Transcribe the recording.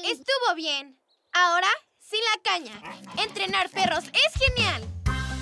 Estuvo bien. Ahora, sin la caña. Entrenar perros es genial.